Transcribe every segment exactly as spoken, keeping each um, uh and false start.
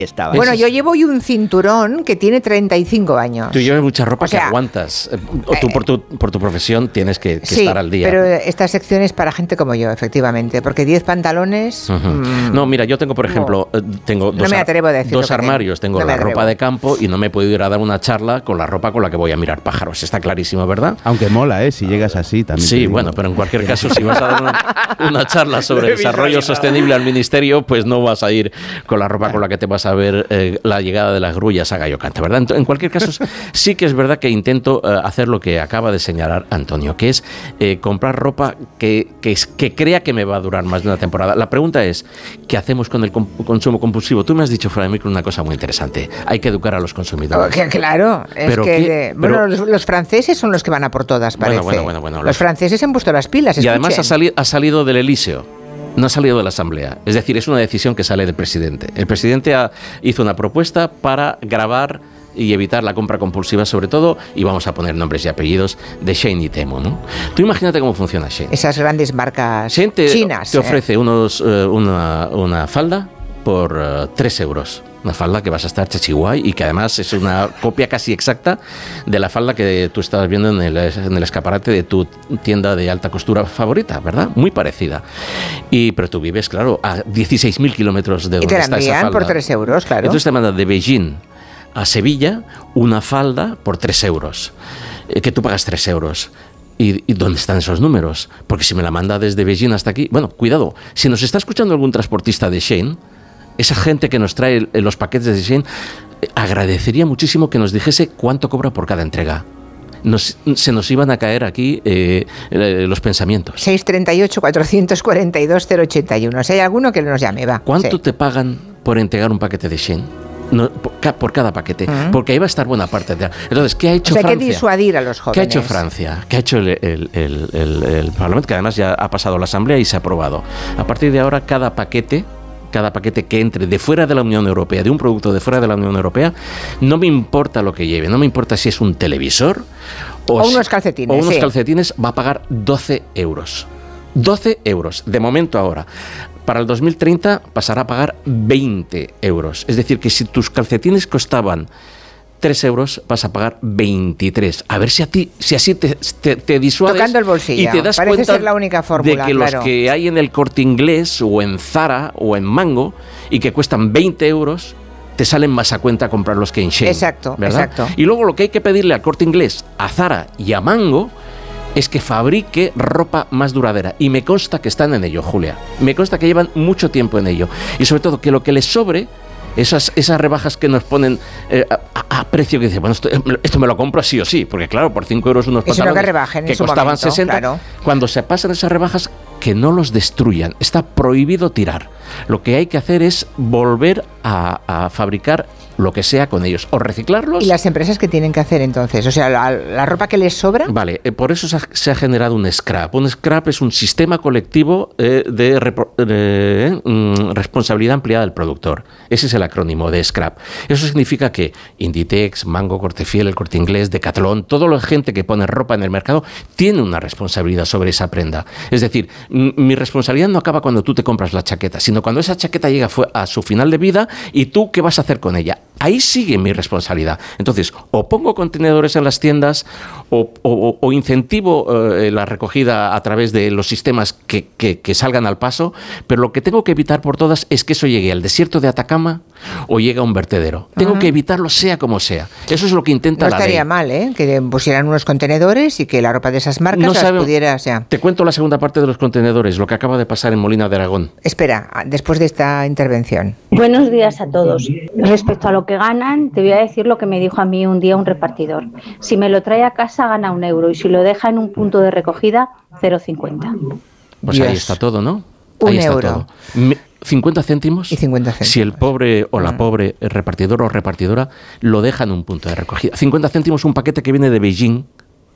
Estaba. Bueno, yo llevo hoy un cinturón que tiene treinta y cinco años. Tú llevas mucha ropa O sea, que aguantas. O tú por tu, por tu profesión tienes que, que sí, estar al día. pero esta sección es para gente como yo, efectivamente, porque diez pantalones... Uh-huh. mmm, no, mira, yo tengo, por ejemplo, no, tengo dos, no me atrevo a decir dos lo que armarios, tengo no la me ropa de campo y no me he podido ir a dar una charla con la ropa con la que voy a mirar pájaros. Está clarísimo, ¿verdad? Aunque mola, ¿eh? Si llegas así también. Sí, bueno, pero en cualquier caso, si vas a dar una, una charla sobre desarrollo sostenible al ministerio, pues no vas a ir con la ropa con la que te vas a ver eh, la llegada de las grullas a Gallo Canta, ¿verdad? En cualquier caso, sí que es verdad que intento uh, hacer lo que acaba de señalar Antonio, que es eh, comprar ropa que, que, que crea que me va a durar más de una temporada. La pregunta es, ¿qué hacemos con el com- consumo compulsivo? Tú me has dicho fuera de micro una cosa muy interesante. Hay que educar a los consumidores. Oh, claro, es pero que... ¿qué? De, bueno, pero, los, los franceses son los que van a por todas, parece. Bueno, bueno, bueno. bueno los, los franceses han puesto las pilas, Y escuchen. además ha, sali- ha salido del Elíseo. No ha salido de la Asamblea. Es decir, es una decisión que sale del presidente. El presidente ha, hizo una propuesta para gravar y evitar la compra compulsiva, sobre todo, y vamos a poner nombres y apellidos, de Shein y Temu, ¿no? Tú imagínate cómo funciona Shein. Esas grandes marcas Shein te, chinas. te ofrece eh. unos, uh, una, una falda por uh, tres euros. Una falda que vas a estar chachiguay y que además es una copia casi exacta de la falda que tú estabas viendo en el, en el escaparate de tu tienda de alta costura favorita, ¿verdad? Muy parecida. Y, pero tú vives, claro, a dieciséis mil kilómetros de Y donde te la está esa envían falda. por tres euros, claro. Entonces te mandan de Beijing a Sevilla una falda por tres euros, eh, que tú pagas tres euros. ¿Y, ¿Y dónde están esos números? Porque si me la manda desde Beijing hasta aquí... Bueno, cuidado, si nos está escuchando algún transportista de Shein, esa gente que nos trae los paquetes de Shein, agradecería muchísimo que nos dijese cuánto cobra por cada entrega. Nos, se nos iban a caer aquí eh, los pensamientos. seis treinta y ocho, cuatrocientos cuarenta y dos, cero ochenta y uno. Si hay alguno que nos llame, va. ¿Cuánto sí. te pagan por entregar un paquete de Shein? No, por, por cada paquete, uh-huh. porque ahí va a estar buena parte de... Entonces, ¿qué ha hecho o sea, Francia? Hay que disuadir a los jóvenes. ¿Qué ha hecho Francia? ¿Qué ha hecho el, el, el, el, el Parlamento? Que además ya ha pasado la Asamblea y se ha aprobado. A partir de ahora, cada paquete... cada paquete que entre de fuera de la Unión Europea, de un producto de fuera de la Unión Europea, no me importa lo que lleve, no me importa si es un televisor o, o si, unos calcetines, o unos sí. calcetines, va a pagar doce euros. doce euros, de momento ahora. Para el dos mil treinta pasará a pagar veinte euros. Es decir, que si tus calcetines costaban tres euros, vas a pagar veintitrés. A ver si a ti, si así te, te, te disuades. Tocando el bolsillo. Y te das Parece cuenta ser la única fórmula, de que claro. los que hay en el Corte Inglés o en Zara o en Mango y que cuestan veinte euros, te salen más a cuenta comprarlos que en Shein. Exacto, ¿verdad? exacto. Y luego lo que hay que pedirle al Corte Inglés, a Zara y a Mango es que fabrique ropa más duradera. Y me consta que están en ello, Julia. Me consta que llevan mucho tiempo en ello. Y sobre todo que lo que les sobre... Esas, esas rebajas que nos ponen eh, a, a precio que dice, bueno, esto, esto me lo compro sí o sí, porque claro, por cinco euros unos pantalones que, rebajen que en su costaban momento, sesenta, claro. Cuando se pasan esas rebajas, que no los destruyan. Está prohibido tirar. Lo que hay que hacer es volver a, a fabricar lo que sea con ellos, o reciclarlos. ¿Y las empresas qué tienen que hacer entonces? O sea, la, la ropa que les sobra. Vale, eh, por eso se ha, se ha generado un scrap. Un scrap es un sistema colectivo eh, de, repro, de mm, responsabilidad ampliada del productor. Ese es el acrónimo de scrap. Eso significa que Inditex, Mango, Cortefiel, el Corte Inglés, Decathlon, toda la gente que pone ropa en el mercado tiene una responsabilidad sobre esa prenda. Es decir, m- mi responsabilidad no acaba cuando tú te compras la chaqueta, sino cuando esa chaqueta llega a su final de vida y tú qué vas a hacer con ella. Ahí sigue mi responsabilidad. Entonces, o pongo contenedores en las tiendas o, o, o incentivo eh, la recogida a través de los sistemas que, que, que salgan al paso, pero lo que tengo que evitar por todas es que eso llegue al desierto de Atacama o llegue a un vertedero. Tengo uh-huh. que evitarlo sea como sea. Eso es lo que intenta no la ley. No estaría mal, ¿eh? Que pusieran unos contenedores y que la ropa de esas marcas no las sabe, pudiera... O sea. Te cuento la segunda parte de los contenedores, lo que acaba de pasar en Molina de Aragón. Espera, después de esta intervención. Buenos días a todos. Respecto a lo que ganan, te voy a decir lo que me dijo a mí un día un repartidor. Si me lo trae a casa gana un euro y si lo deja en un punto de recogida, cero coma cincuenta. Pues Dios. Ahí está todo, ¿no? Un ahí está euro. todo. cincuenta céntimos. Y cincuenta céntimos. Si el pobre o la pobre repartidor o repartidora lo deja en un punto de recogida. cincuenta céntimos un paquete que viene de Beijing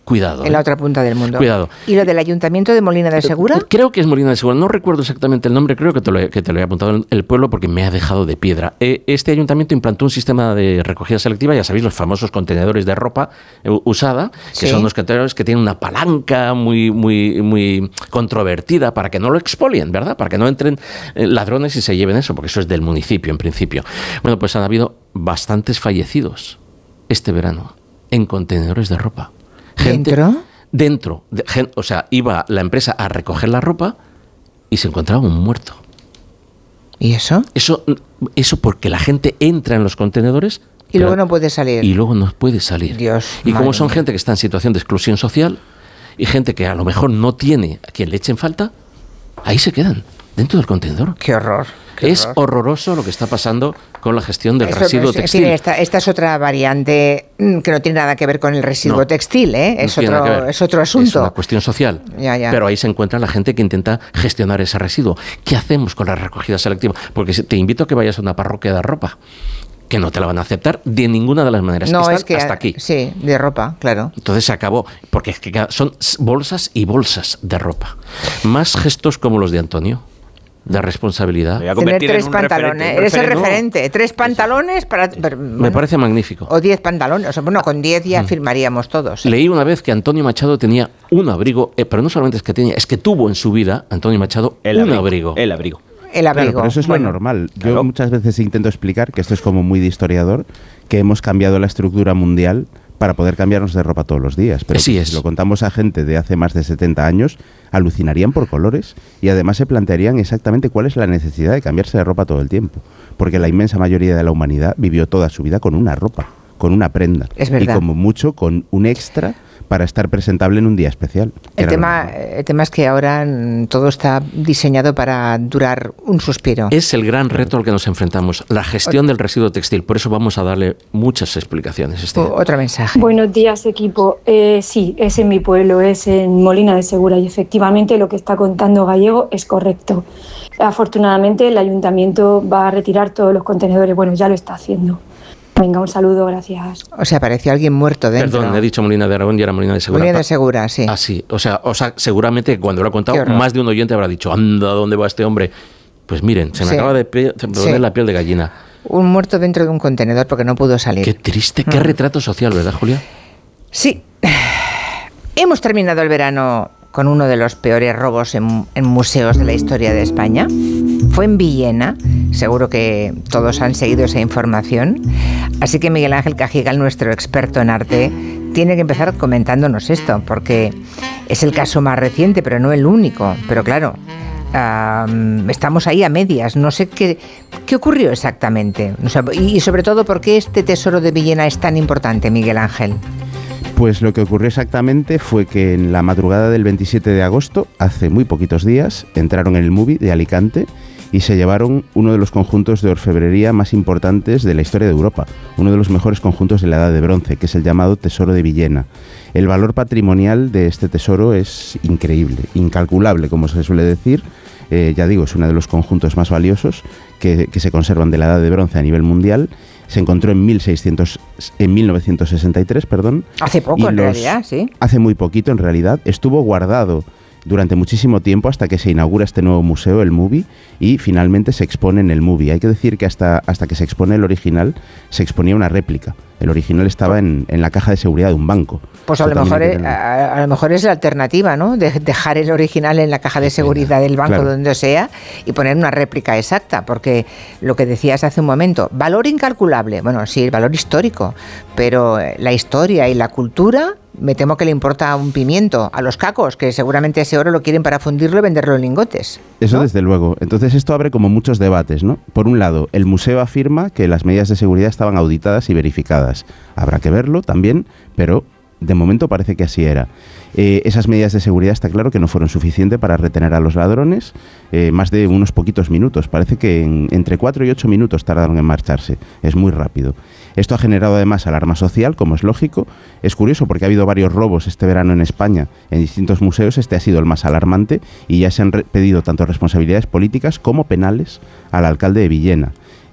Cuidado. En ¿eh? la otra punta del mundo. Cuidado. ¿Y lo del Ayuntamiento de Molina de Segura? Creo que es Molina de Segura. No recuerdo exactamente el nombre. Creo que te lo he, que te lo he apuntado en el pueblo porque me ha dejado de piedra. Eh, este ayuntamiento implantó un sistema de recogida selectiva. Ya sabéis, los famosos contenedores de ropa eh, usada, que sí. son unos contenedores que tienen una palanca muy, muy, muy controvertida para que no lo expolien, ¿verdad? Para que no entren eh, ladrones y se lleven eso, porque eso es del municipio en principio. Bueno, pues han habido bastantes fallecidos este verano en contenedores de ropa. Gente, ¿Dentro? Dentro, de, o sea, iba la empresa a recoger la ropa y se encontraba un muerto. ¿Y eso? Eso, eso porque la gente entra en los contenedores y luego no puede salir. Y luego no puede salir. Dios, y como son mía. gente que está en situación de exclusión social y gente que a lo mejor no tiene a quien le echen falta, ahí se quedan, dentro del contenedor. Qué horror. Qué es horror. horroroso lo que está pasando con la gestión del Eso, residuo es, textil. En fin, esta, esta es otra variante que no tiene nada que ver con el residuo No, textil, ¿eh? Es, no tiene nada que otro, ver. es otro asunto. Es una cuestión social. Ya, ya. Pero ahí se encuentra la gente que intenta gestionar ese residuo. ¿Qué hacemos con la recogida selectiva? Porque te invito a que vayas a una parroquia de ropa, que no te la van a aceptar de ninguna de las maneras. No, Están es que hasta aquí. Sí, de ropa, claro. Entonces se acabó, porque es que son bolsas y bolsas de ropa. Más gestos como los de Antonio, de responsabilidad. Tener tres pantalones, eres el no. referente, tres pantalones para... Pero, Me bueno, parece magnífico. o diez pantalones, o sea, bueno, con diez ya Mm. firmaríamos todos. ¿eh? Leí una vez que Antonio Machado tenía un abrigo, eh, pero no solamente es que tenía, es que tuvo en su vida, Antonio Machado, El un abrigo. abrigo. El abrigo. El abrigo. Claro, pero eso es Bueno, lo normal. Yo claro. muchas veces intento explicar que esto es como muy de historiador, que hemos cambiado la estructura mundial para poder cambiarnos de ropa todos los días. Pero Así que es. si lo contamos a gente de hace más de setenta años, alucinarían por colores y además se plantearían exactamente cuál es la necesidad de cambiarse de ropa todo el tiempo. Porque la inmensa mayoría de la humanidad vivió toda su vida con una ropa, con una prenda. Es verdad. Y como mucho con un extra para estar presentable en un día especial. que El era tema, lo normal. el tema es que ahora mm, todo está diseñado para durar un suspiro. Es el gran reto al que nos enfrentamos, la gestión del residuo textil. Por eso vamos a darle muchas explicaciones. Este O- Otro mensaje. Buenos días, equipo. Eh, sí, es en mi pueblo, es en Molina de Segura y efectivamente lo que está contando Gallego es correcto. Afortunadamente el ayuntamiento va a retirar todos los contenedores, bueno, ya lo está haciendo. Venga, un saludo, gracias. O sea, apareció alguien muerto dentro. Perdón, he dicho Molina de Aragón y era Molina de Segura. Molina de Segura, sí. Ah, sí. O sea, o sea, seguramente cuando lo ha Qué contado, horror. más de un oyente habrá dicho, anda, ¿dónde va este hombre? Pues miren, se me Sí. acaba de pe- de poner Sí. la piel de gallina. Un muerto dentro de un contenedor porque no pudo salir. Qué triste, qué Mm. retrato social, ¿verdad, Julia? Sí. Hemos terminado el verano con uno de los peores robos en, en museos de la historia de España. Fue en Villena. Seguro que todos han seguido esa información. Así que Miguel Ángel Cajigal, nuestro experto en arte, tiene que empezar comentándonos esto, porque es el caso más reciente, pero no el único. Pero claro, um, estamos ahí a medias. No sé qué, qué ocurrió exactamente. O sea, y, y sobre todo, ¿por qué este tesoro de Villena es tan importante, Miguel Ángel? Pues lo que ocurrió exactamente fue que en la madrugada del veintisiete de agosto, hace muy poquitos días, entraron en el Movie de Alicante y se llevaron uno de los conjuntos de orfebrería más importantes de la historia de Europa, uno de los mejores conjuntos de la Edad de Bronce, que es el llamado Tesoro de Villena. El valor patrimonial de este tesoro es increíble, incalculable, como se suele decir. Eh, ya digo, es uno de los conjuntos más valiosos que, que se conservan de la Edad de Bronce a nivel mundial. Se encontró en, mil seiscientos, en mil novecientos sesenta y tres, perdón. Hace poco, y en los- realidad, sí. Hace muy poquito, en realidad. Estuvo guardado durante muchísimo tiempo hasta que se inaugura este nuevo museo, el Movie, y finalmente se expone en el Movie. Hay que decir que hasta, hasta que se expone el original, se exponía una réplica. El original estaba en, en la caja de seguridad de un banco. Pues a Eso lo, también mejor hay que es, tenerlo. a, a lo mejor es la alternativa, ¿no? De dejar el original en la caja de seguridad del banco, Claro. donde sea, y poner una réplica exacta, porque lo que decías hace un momento, valor incalculable, bueno, sí, el valor histórico, pero eh, la historia y la cultura, me temo que le importa un pimiento a los cacos, que seguramente ese oro lo quieren para fundirlo y venderlo en lingotes. Eso ¿no? desde luego. Entonces esto abre como muchos debates, ¿no? Por un lado, el museo afirma que las medidas de seguridad estaban auditadas y verificadas. Habrá que verlo también, pero de momento parece que así era. Eh, esas medidas de seguridad está claro que no fueron suficientes para retener a los ladrones, eh, más de unos poquitos minutos. Parece que en- entre cuatro y ocho minutos tardaron en marcharse. Es muy rápido. Esto ha generado además alarma social, como es lógico. Es curioso porque ha habido varios robos este verano en España en distintos museos. Este ha sido el más alarmante y ya se han re- pedido tanto responsabilidades políticas como penales al alcalde de Villena.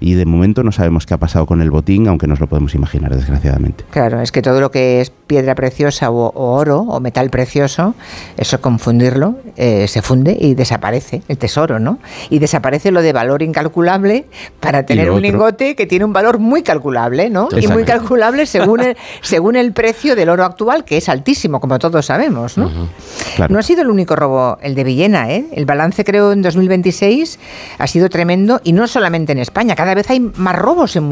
y de momento no sabemos qué ha pasado con el botín, aunque nos lo podemos imaginar, desgraciadamente. Claro, es que todo lo que es piedra preciosa o, o oro o metal precioso, eso confundirlo, eh, se funde y desaparece el tesoro, ¿no? Y desaparece lo de valor incalculable para tener un lingote que tiene un valor muy calculable, ¿no? Y muy calculable según el, según el precio del oro actual, que es altísimo, como todos sabemos, ¿no? Uh-huh. Claro. No ha sido el único robo el de Villena, ¿eh? El balance, creo, en dos mil veintiséis ha sido tremendo, y no solamente en España, cada vez hay más robos en